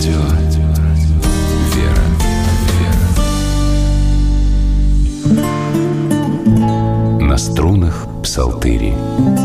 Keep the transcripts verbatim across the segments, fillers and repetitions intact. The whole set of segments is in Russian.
Радио «Вера». На струнах псалтыри.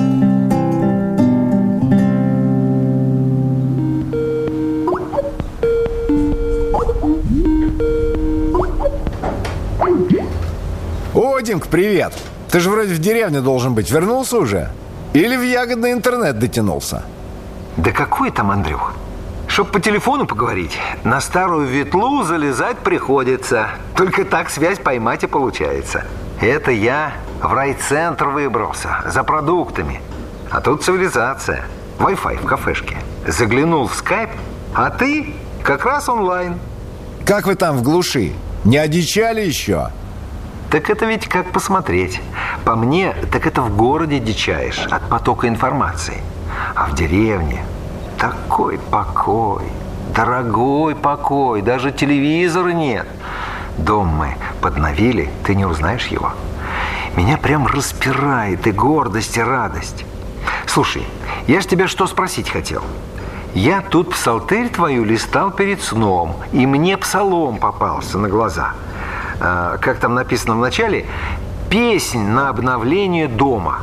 О, Димка, привет! Ты же вроде в деревне должен быть. Вернулся уже? Или в ягодный интернет дотянулся? Да какой там, Андрюх? Чтоб по телефону поговорить, на старую ветлу залезать приходится. Только так связь поймать и получается. Это я в райцентр выбрался за продуктами. А тут цивилизация. Wi-Fi в кафешке. Заглянул в скайп, а ты как раз онлайн. Как вы там в глуши? Не одичали еще? Так это ведь как посмотреть. По мне, так это в городе дичаешь от потока информации. А в деревне такой покой, дорогой покой, даже телевизора нет. Дом мы подновили, ты не узнаешь его. Меня прям распирает и гордость, и радость. Слушай, я ж тебя что спросить хотел. Я тут псалтырь твою листал перед сном, и мне псалом попался на глаза. А, как там написано в начале, песнь на обновление дома.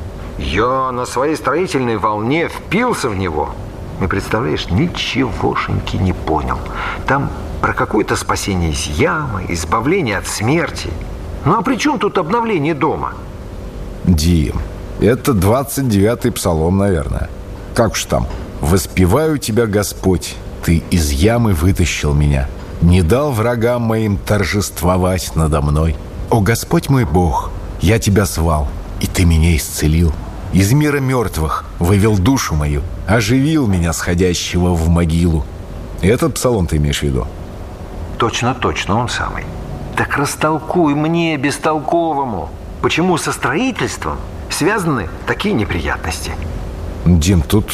Я на своей строительной волне впился в него. И представляешь, ничегошеньки не понял. Там про какое-то спасение из ямы, избавление от смерти. Ну а при чем тут обновление дома? Дим, это двадцать девятый псалом, наверное. Как уж там? «Воспеваю тебя, Господь, ты из ямы вытащил меня, не дал врагам моим торжествовать надо мной. О, Господь мой Бог, я тебя звал, и ты меня исцелил. Из мира мертвых вывел душу мою, оживил меня, сходящего в могилу». Этот псалом ты имеешь в виду? Точно, точно, он самый. Так растолкуй мне, бестолковому, почему со строительством связаны такие неприятности? Дим, тут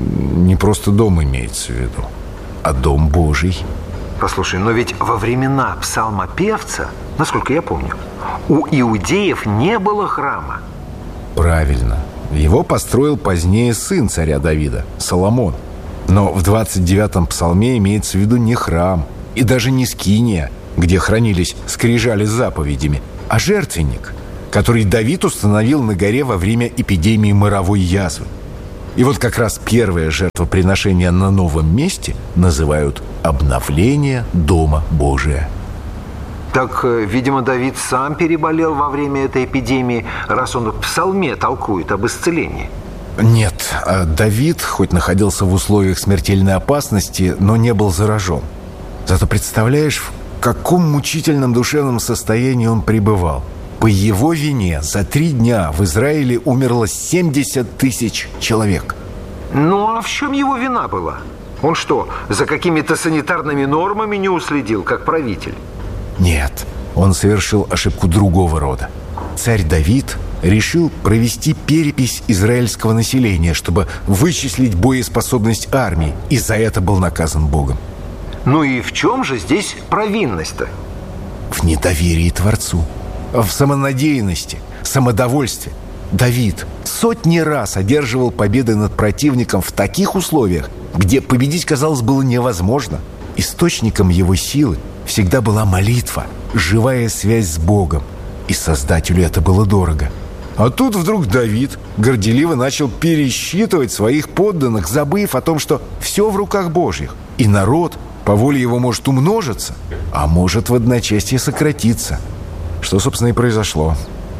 не просто дом имеется в виду, а дом Божий. Послушай, но ведь во времена псалмопевца, насколько я помню, у иудеев не было храма. Правильно. Его построил позднее сын царя Давида, Соломон. Но в двадцать девятом псалме имеется в виду не храм и даже не скиния, где хранились скрижали с заповедями, а жертвенник, который Давид установил на горе во время эпидемии моровой язвы. И вот как раз первое жертвоприношение на новом месте называют обновление Дома Божия. Так, видимо, Давид сам переболел во время этой эпидемии, раз он в псалме толкует об исцелении. Нет, Давид хоть находился в условиях смертельной опасности, но не был заражен. Зато представляешь, в каком мучительном душевном состоянии он пребывал. По его вине за три дня в Израиле умерло семьдесят тысяч человек. Ну, а в чем его вина была? Он что, за какими-то санитарными нормами не уследил, как правитель? Нет, он совершил ошибку другого рода. Царь Давид решил провести перепись израильского населения, чтобы вычислить боеспособность армии, и за это был наказан Богом. Ну и в чем же здесь провинность-то? В недоверии Творцу, в самонадеянности, самодовольстве. Давид сотни раз одерживал победы над противником в таких условиях, где победить, казалось, было невозможно. Источником его силы всегда была молитва, живая связь с Богом. И Создателю это было дорого. А тут вдруг Давид горделиво начал пересчитывать своих подданных, забыв о том, что все в руках Божьих. И народ по воле его может умножиться, а может в одночасье сократиться. Что, собственно, и произошло.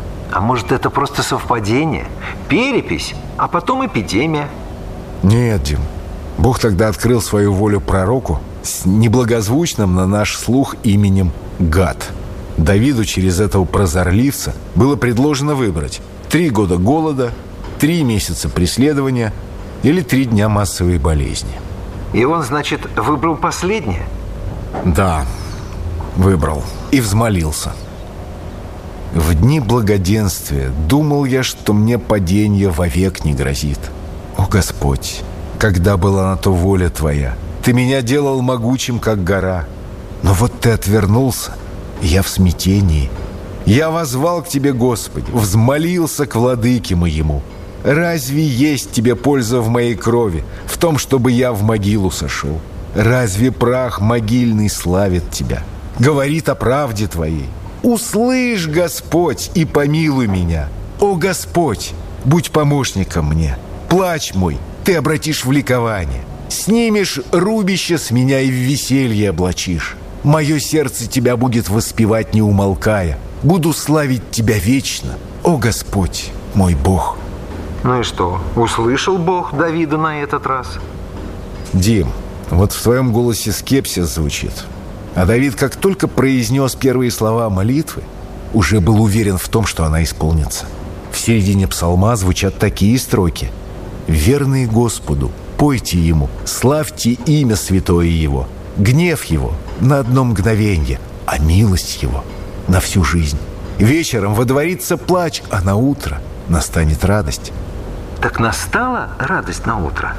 А может, это просто совпадение? Перепись, а потом эпидемия? Нет, Дим. Бог тогда открыл свою волю пророку с неблагозвучным на наш слух именем Гад. Давиду через этого прозорливца было предложено выбрать три года голода, три месяца преследования или три дня массовой болезни. И он, значит, выбрал последнее? Да, выбрал и взмолился. В дни благоденствия думал я, что мне падение вовек не грозит. О, Господь, когда была на то воля Твоя, Ты меня делал могучим, как гора. Но вот Ты отвернулся, и я в смятении. Я воззвал к Тебе, Господи, взмолился к владыке моему. Разве есть Тебе польза в моей крови, в том, чтобы я в могилу сошел? Разве прах могильный славит тебя? Говорит о правде твоей. Услышь, Господь, и помилуй меня. О, Господь, будь помощником мне. Плач мой ты обратишь в ликование. Снимешь рубище с меня и в веселье облачишь. Мое сердце тебя будет воспевать, не умолкая. Буду славить тебя вечно, о Господь, мой Бог. Ну и что, услышал Бог Давида на этот раз? Дим, вот в твоем голосе скепсис звучит. А Давид, как только произнес первые слова молитвы, уже был уверен в том, что она исполнится. В середине псалма звучат такие строки: «Верные Господу, пойте Ему, славьте имя святое Его, гнев Его на одно мгновенье, а милость Его на всю жизнь. Вечером водворится плач, а на утро настанет радость». Так настала радость на утро?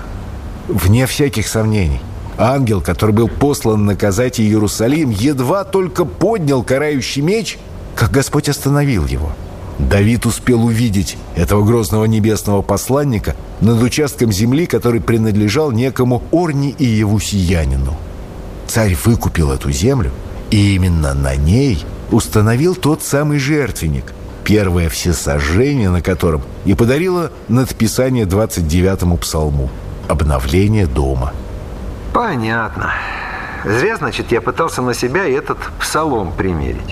Вне всяких сомнений. Ангел, который был послан наказать Иерусалим, едва только поднял карающий меч, как Господь остановил его. Давид успел увидеть этого грозного небесного посланника над участком земли, который принадлежал некому Орни и Иевусиянину. Царь выкупил эту землю, и именно на ней установил тот самый жертвенник, первое всесожжение на котором и подарило надписание двадцать девятому псалму «Обновление дома». Понятно. Зря, значит, я пытался на себя этот псалом примерить.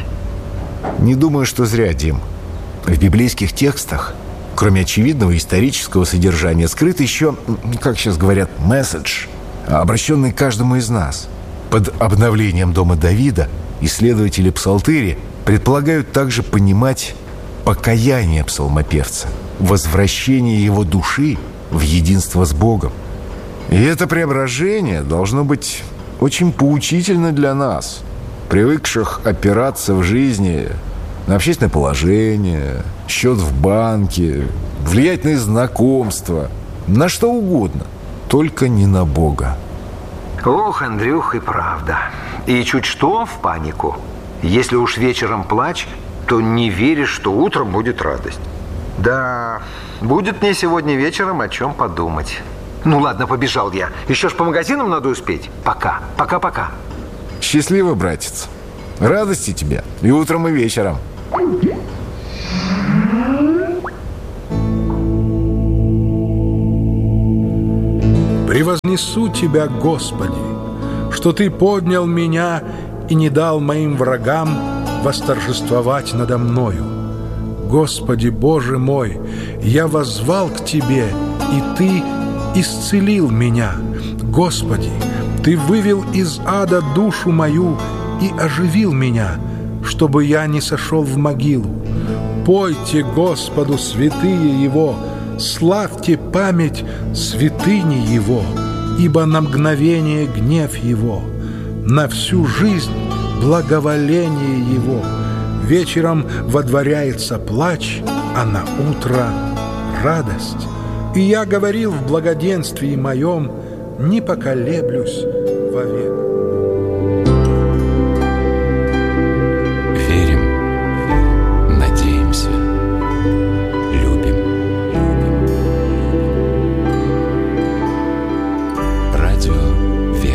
Не думаю, что зря, Дим. В библейских текстах, кроме очевидного исторического содержания, скрыт еще, как сейчас говорят, месседж, обращенный к каждому из нас. Под обновлением дома Давида исследователи псалтыри предполагают также понимать покаяние псалмопевца, возвращение его души в единство с Богом. И это преображение должно быть очень поучительно для нас, привыкших опираться в жизни на общественное положение, счет в банке, влиятельные знакомства, на что угодно, только не на Бога. Ох, Андрюх, и правда. И чуть что в панику. Если уж вечером плач, то не веришь, что утром будет радость. Да, будет мне сегодня вечером о чем подумать. Ну ладно, побежал я. Еще ж по магазинам надо успеть. Пока, пока-пока. Счастливо, братец. Радости тебе и утром, и вечером. Превознесу Тебя, Господи, что Ты поднял меня и не дал моим врагам восторжествовать надо мною. Господи, Боже мой, я воззвал к Тебе, и Ты исцелил меня. Господи, Ты вывел из ада душу мою и оживил меня, чтобы я не сошел в могилу. Пойте Господу святые Его, славьте память святыни Его, ибо на мгновение гнев Его, на всю жизнь благоволение Его. Вечером водворяется плач, а на утро радость. И я говорил в благоденствии моем, не поколеблюсь вовек.